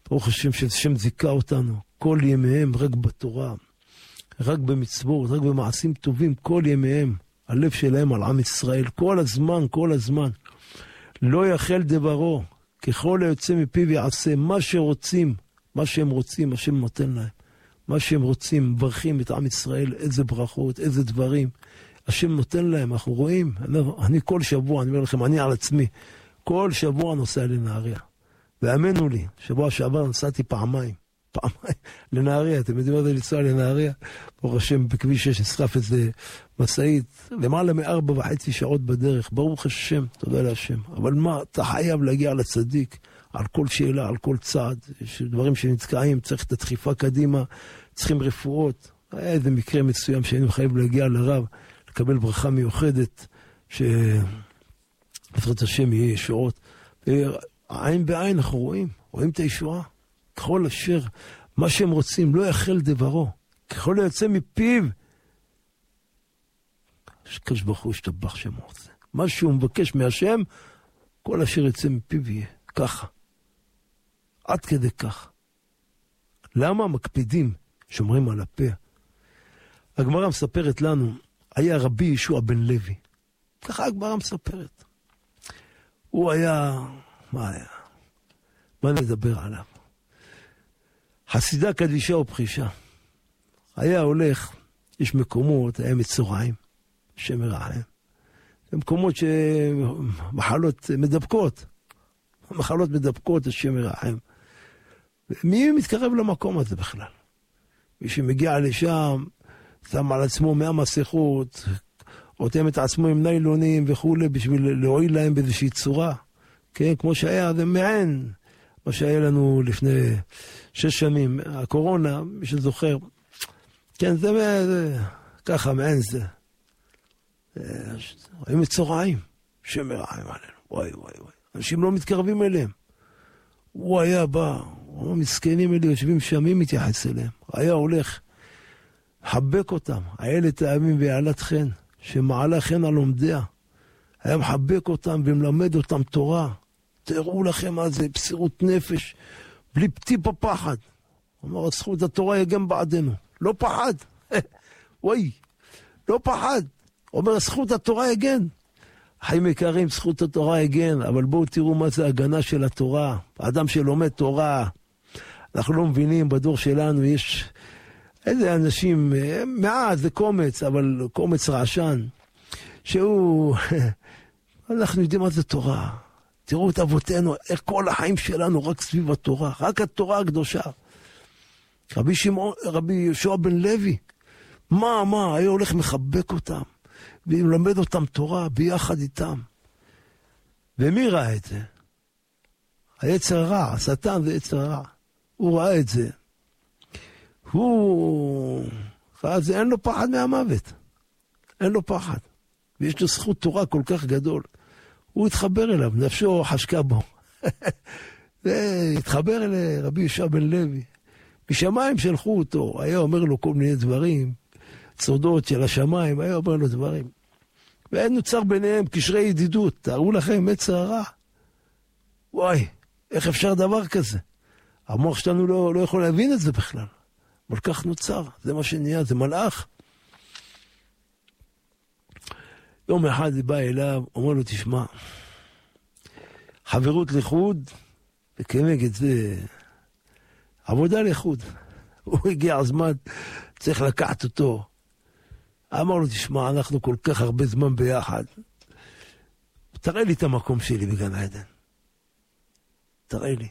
ברוך השם שהשם זיכה אותנו, כל ימיהם רק בתורה, רק במצוות, רק במעשים טובים, כל ימיהם, הלב שלהם על עם ישראל, כל הזמן. לא יחל דברו, ככל היוצא מפיו יעשה, מה שהם רוצים, השם נותן להם. מה שהם רוצים, מברכים את עם ישראל, איזה ברכות, איזה דברים. השם נותן להם, אנחנו רואים, אני כל שבוע, אני אומר לכם, אני על עצמי, כל שבוע נוסע לנהריה. ואמנו לי, שבוע שעבר נסעתי פעמיים לנהריה, אתם יודעים מה זה לנסוע לנהריה? ברוך השם, בכביש 6 נשרף איזה מסעית, למעלה מ4.5 שעות בדרך, ברוך השם, תודה להשם. אבל מה, אתה חייב להגיע לצדיק, על כל שאלה, על כל צעד, יש דברים שנתקעים, צריך את הדחיפה קדימה, צריכים רפואות. היה איזה מקרה מסוים שהיינו חייב להגיע לרב, לקבל ברכה מיוחדת, שבעזרת השם יהיה ישועות. עין בעין אנחנו רואים את הישועה. ככל אשר, מה שהם רוצים, לא יחל דברו. ככל היוצא מפיו, שקדוש ברוך הוא ישתבח שמו רוצה. מה שהוא מבקש מהשם, כל אשר יוצא מפיו יהיה. ככה. עד כדי כך. למה מקפידים שומרים על הפה? הגמרא מספרת לנו, היה רבי ישוע בן לוי. ככה הגמרא מספרת. הוא היה, מה היה? מה נדבר עליו? חסידה קדישה ופחישה. היה הולך, יש מקומות, היה מצורעים, שם ירחם. זה מקומות שמחלות מדבקות. מחלות מדבקות, השם ירחם. מי מתקרב למקום הזה בכלל? מי שמגיע לשם, שם על עצמו 100 מסכות, אותם את עצמו עם ניילונים וכו', בשביל להועיל להם באיזושהי צורה. כן, כמו שהיה, זה מעין, מה שהיה לנו לפני 6 שנים, הקורונה, מי שזוכר. כן, זה ככה, מעין זה. היו מצורעים, שם ירחם עלינו. וואי. אנשים לא מתקרבים אליהם. הוא היה בא, המסכנים האלה יושבים שם, מי מתייחס אליהם? היה הולך, חבק אותם, הילד העמים ויעלת חן, שמעלה חן על עומדיה. היה מחבק אותם ומלמד אותם תורה. תראו לכם מה זה, בסירות נפש, בלי טיפה פחד. הוא אומר, זכות התורה יגם בעדנו. לא פחד. וואי, לא פחד. הוא אומר, זכות התורה יגן. חיים יקרים, זכות התורה יגן, אבל בואו תראו מה זה הגנה של התורה. האדם שלומד תורה, אנחנו לא מבינים, בדור שלנו יש איזה אנשים, מעט זה קומץ, אבל קומץ רעשן, שהוא, אנחנו יודעים מה זה תורה. תראו את אבותינו, איך כל החיים שלנו רק סביב התורה, רק התורה הקדושה. רבי יהושע בן לוי, מה, היה הולך מחבק אותם, ולמד אותם תורה ביחד איתם. ומי ראה את זה? היצר הרע, השטן זה יצר הרע. הוא ראה את זה. אז אין לו פחד מהמוות. אין לו פחד. ויש לו זכות תורה כל כך גדול. הוא התחבר אליו, נפשו חשקה בו. והתחבר לרבי יהושע בן לוי. משמיים שלחו אותו, היה אומר לו כל מיני דברים, סודות של השמיים, היה אומר לו דברים. ואין נוצר ביניהם קשרי ידידות, תארו לכם, יצר הרע. וואי, איך אפשר דבר כזה? המוח שלנו לא יכול להבין את זה בכלל. אבל כך נוצר, זה מה שנהיה, זה מלאך. יום אחד היא באה אליו, אומר לו, תשמע, חברות לחוד, וכנגד זה עבודה לחוד. הוא הגיע הזמן, צריך לקחת אותו. אמר לו, תשמע, אנחנו כל כך הרבה זמן ביחד. תראה לי את המקום שלי בגן עדן. תראה לי.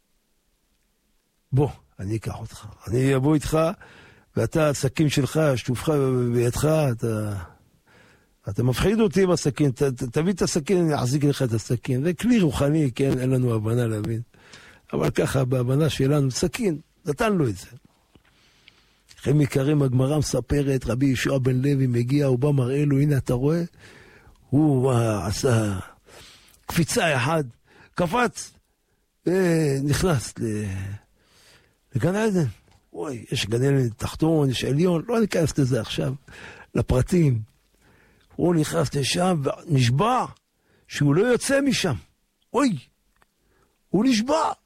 בוא, אני אקח אותך. אני אבוא איתך, ואתה, הסכין שלך, שטופך בידך, אתה מפחיד אותי עם הסכין. תביא את הסכין, אני אחזיק לך את הסכין. זה כלי רוחני, כן, אין לנו הבנה להבין. אבל ככה, בהבנה שלנו, סכין, נתן לו את זה. חיים יקרים, הגמרא מספרת, רבי יהושע בן לוי מגיע, הוא בא מראה לו, הנה אתה רואה, הוא עשה קפיצה אחד, קפץ, ונכנס לגן עדן. וואי, יש גן עדן תחתון, יש עליון, לא ניכנס לזה עכשיו, לפרטים. הוא נכנס לשם ונשבע שהוא לא יוצא משם. אוי, הוא נשבע